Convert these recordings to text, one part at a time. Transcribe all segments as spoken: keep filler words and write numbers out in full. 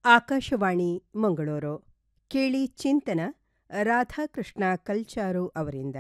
ಆಕಾಶವಾಣಿ ಮಂಗಳೂರು. ಕೇಳಿ ಚಿಂತನ ರಾಧಾಕೃಷ್ಣ ಕಲ್ಚಾರು ಅವರಿಂದ.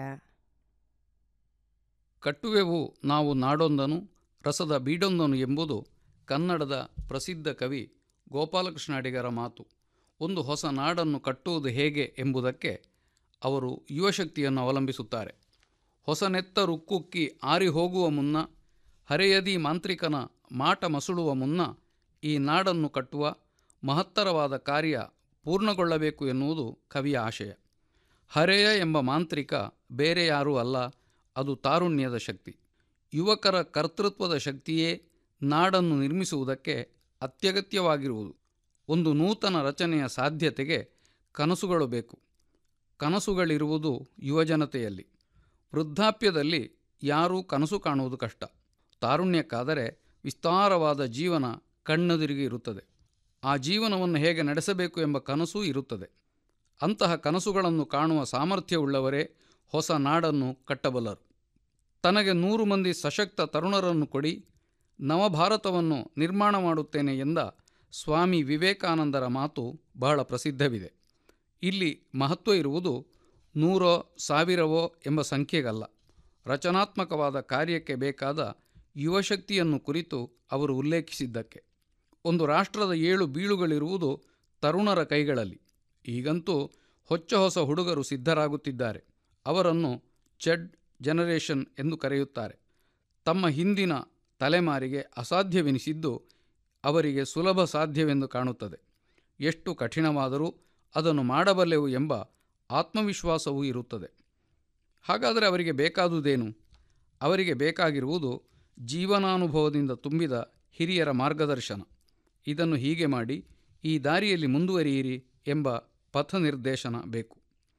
ಕಟ್ಟುವೆವು ನಾವು ನಾಡೊಂದನು ರಸದ ಬೀಡೊಂದನು ಎಂಬುದು ಕನ್ನಡದ ಪ್ರಸಿದ್ಧ ಕವಿ ಗೋಪಾಲಕೃಷ್ಣ ಅಡಿಗರ ಮಾತು. ಒಂದು ಹೊಸ ನಾಡನ್ನು ಕಟ್ಟುವುದು ಹೇಗೆ ಎಂಬುದಕ್ಕೆ ಅವರು ಯುವಶಕ್ತಿಯನ್ನು ಅವಲಂಬಿಸುತ್ತಾರೆ. ಹೊಸನೆತ್ತ ರುಕ್ಕುಕ್ಕಿ ಆರಿ ಹೋಗುವ ಮುನ್ನ, ಹರೆಯದಿ ಮಾಂತ್ರಿಕನ ಮಾಟ ಮಸುಳುವ ಮುನ್ನ ಈ ನಾಡನ್ನು ಕಟ್ಟುವ ಮಹತ್ತರವಾದ ಕಾರ್ಯ ಪೂರ್ಣಗೊಳ್ಳಬೇಕು ಎನ್ನುವುದು ಕವಿಯ ಆಶಯ. ಹರೆಯ ಎಂಬ ಮಾಂತ್ರಿಕ ಬೇರೆ ಯಾರೂ ಅಲ್ಲ, ಅದು ತಾರುಣ್ಯದ ಶಕ್ತಿ. ಯುವಕರ ಕರ್ತೃತ್ವದ ಶಕ್ತಿಯೇ ನಾಡನ್ನು ನಿರ್ಮಿಸುವುದಕ್ಕೆ ಅತ್ಯಗತ್ಯವಾಗಿರುವುದು. ಒಂದು ನೂತನ ರಚನೆಯ ಸಾಧ್ಯತೆಗೆ ಕನಸುಗಳು ಬೇಕು. ಕನಸುಗಳಿರುವುದು ಯುವಜನತೆಯಲ್ಲಿ. ವೃದ್ಧಾಪ್ಯದಲ್ಲಿ ಯಾರೂ ಕನಸು ಕಾಣುವುದು ಕಷ್ಟ. ತಾರುಣ್ಯಕ್ಕಾದರೆ ವಿಸ್ತಾರವಾದ ಜೀವನ ಕಣ್ಣೆದುರಿಗೆ ಇರುತ್ತದೆ. ಆ ಜೀವನವನ್ನು ಹೇಗೆ ನಡೆಸಬೇಕು ಎಂಬ ಕನಸೂ ಇರುತ್ತದೆ. ಅಂತಹ ಕನಸುಗಳನ್ನು ಕಾಣುವ ಸಾಮರ್ಥ್ಯವುಳ್ಳವರೇ ಹೊಸ ನಾಡನ್ನು ಕಟ್ಟಬಲ್ಲರು. ತನಗೆ ನೂರು ಮಂದಿ ಸಶಕ್ತ ತರುಣರನ್ನು ಕೊಡಿ, ನವಭಾರತವನ್ನು ನಿರ್ಮಾಣ ಮಾಡುತ್ತೇನೆ ಎಂದ ಸ್ವಾಮಿ ವಿವೇಕಾನಂದರ ಮಾತು ಬಹಳ ಪ್ರಸಿದ್ಧವಿದೆ. ಇಲ್ಲಿ ಮಹತ್ವ ಇರುವುದು ನೂರೋ ಸಾವಿರವೋ ಎಂಬ ಸಂಖ್ಯೆಗಲ್ಲ, ರಚನಾತ್ಮಕವಾದ ಕಾರ್ಯಕ್ಕೆ ಬೇಕಾದ ಯುವಶಕ್ತಿಯನ್ನು ಕುರಿತು ಅವರು ಉಲ್ಲೇಖಿಸಿದ್ದಕ್ಕೆ. ಒಂದು ರಾಷ್ಟ್ರದ ಏಳು ಬೀಳುಗಳಿರುವುದು ತರುಣರ ಕೈಗಳಲ್ಲಿ. ಈಗಂತೂ ಹೊಚ್ಚ ಹೊಸ ಹುಡುಗರು ಸಿದ್ಧರಾಗುತ್ತಿದ್ದಾರೆ. ಅವರನ್ನು ಜೆಡ್ ಜನರೇಷನ್ ಎಂದು ಕರೆಯುತ್ತಾರೆ. ತಮ್ಮ ಹಿಂದಿನ ತಲೆಮಾರಿಗೆ ಅಸಾಧ್ಯವೆನಿಸಿದ್ದು ಅವರಿಗೆ ಸುಲಭ ಸಾಧ್ಯವೆಂದು ಕಾಣುತ್ತದೆ. ಎಷ್ಟು ಕಠಿಣವಾದರೂ ಅದನ್ನು ಮಾಡಬಲ್ಲೆವು ಎಂಬ ಆತ್ಮವಿಶ್ವಾಸವೂ ಇರುತ್ತದೆ. ಹಾಗಾದರೆ ಅವರಿಗೆ ಬೇಕಾದುದೇನು? ಅವರಿಗೆ ಬೇಕಾಗಿರುವುದು ಜೀವನಾನುಭವದಿಂದ ತುಂಬಿದ ಹಿರಿಯರ ಮಾರ್ಗದರ್ಶನ. ಇದನ್ನು ಹೀಗೆ ಮಾಡಿ, ಈ ದಾರಿಯಲ್ಲಿ ಮುಂದುವರಿಯಿರಿ ಎಂಬ ಪಥ ನಿರ್ದೇಶನ ಬೇಕು.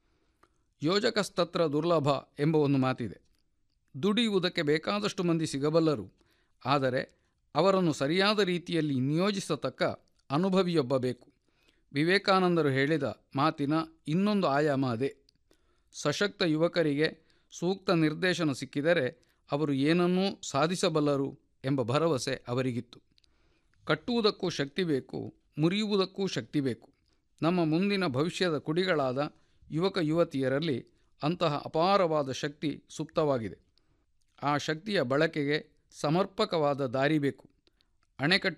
ಯೋಜಕಸ್ತತ್ರ ದುರ್ಲಭ ಎಂಬ ಒಂದು ಮಾತಿದೆ. ದುಡಿಯುವುದಕ್ಕೆ ಬೇಕಾದಷ್ಟು ಮಂದಿ ಸಿಗಬಲ್ಲರು, ಆದರೆ ಅವರನ್ನು ಸರಿಯಾದ ರೀತಿಯಲ್ಲಿ ನಿಯೋಜಿಸತಕ್ಕ ಅನುಭವಿಯೊಬ್ಬ ಬೇಕು. ವಿವೇಕಾನಂದರು ಹೇಳಿದ ಮಾತಿನ ಇನ್ನೊಂದು ಆಯಾಮ ಅದೇ. ಸಶಕ್ತ ಯುವಕರಿಗೆ ಸೂಕ್ತ ನಿರ್ದೇಶನ ಸಿಕ್ಕಿದರೆ ಅವರು ಏನನ್ನೂ ಸಾಧಿಸಬಲ್ಲರು ಎಂಬ ಭರವಸೆ ಅವರಿಗಿತ್ತು. ಕಟ್ಟುವುದಕ್ಕೂ ಶಕ್ತಿ ಬೇಕು, ಮುರಿಯುವುದಕ್ಕೂ ಶಕ್ತಿ ಬೇಕು. ನಮ್ಮ ಮುಂದಿನ ಭವಿಷ್ಯದ ಕುಡಿಗಳಾದ ಯುವಕ ಯುವತಿಯರಲ್ಲಿ ಅಂತಹ ಅಪಾರವಾದ ಶಕ್ತಿ ಸುಪ್ತವಾಗಿದೆ. ಆ ಶಕ್ತಿಯ ಬಳಕೆಗೆ ಸಮರ್ಪಕವಾದ ದಾರಿ ಬೇಕು. ಅಣೆಕಟ್ಟು